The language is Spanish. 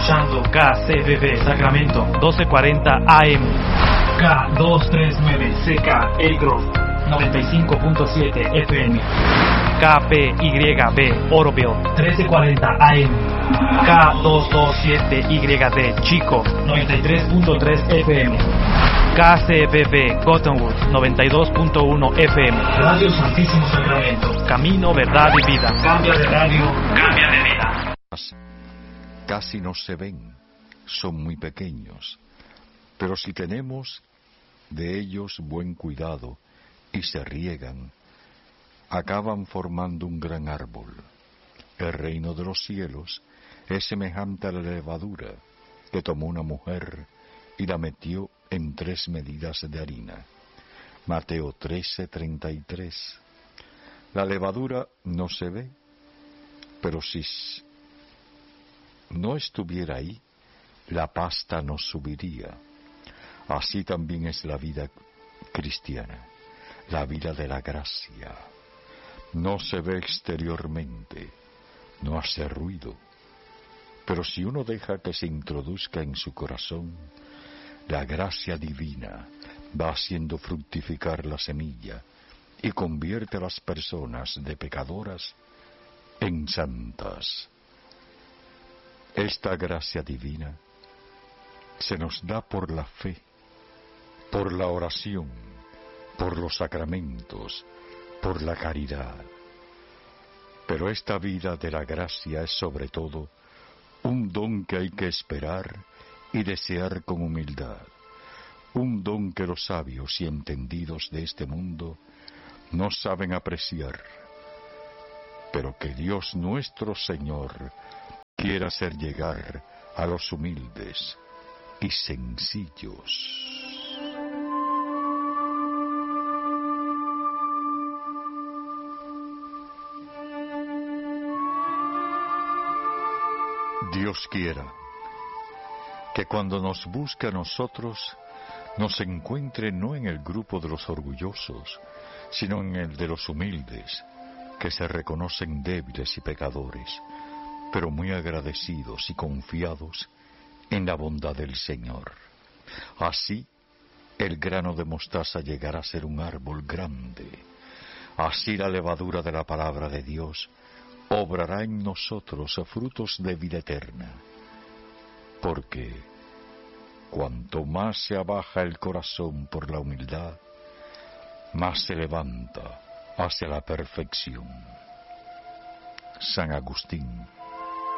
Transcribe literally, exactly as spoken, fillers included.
escuchando K C B B Sacramento doce cuarenta A M, K doscientos treinta y nueve C K Elcroft noventa y cinco punto siete F M, K P Y B Oroville trece cuarenta A M, K doscientos veintisiete Y D Chico noventa y tres punto tres F M, K C B B Cottonwood noventa y dos punto uno F M, Radio Santísimo Sacramento, camino, verdad y vida. Cambia de radio, cambia de vida. Casi no se ven, son muy pequeños, pero si tenemos de ellos buen cuidado y se riegan, acaban formando un gran árbol. El reino de los cielos es semejante a la levadura que tomó una mujer y la metió en tres medidas de harina. Mateo trece, treinta y tres. La levadura no se ve, pero si no estuviera ahí, la pasta no subiría. Así también es la vida cristiana, la vida de la gracia. No se ve exteriormente, no hace ruido, pero si uno deja que se introduzca en su corazón, la gracia divina va haciendo fructificar la semilla y convierte a las personas de pecadoras en santas. Esta gracia divina se nos da por la fe, por la oración, por los sacramentos, por la caridad. Pero esta vida de la gracia es sobre todo un don que hay que esperar y desear con humildad, un don que los sabios y entendidos de este mundo no saben apreciar, pero que Dios nuestro Señor quiere hacer llegar a los humildes y sencillos. Dios quiera que cuando nos busque a nosotros, nos encuentre no en el grupo de los orgullosos, sino en el de los humildes, que se reconocen débiles y pecadores, pero muy agradecidos y confiados en la bondad del Señor. Así, el grano de mostaza llegará a ser un árbol grande. Así la levadura de la palabra de Dios obrará en nosotros frutos de vida eterna. Porque cuanto más se abaja el corazón por la humildad, más se levanta hacia la perfección. San Agustín.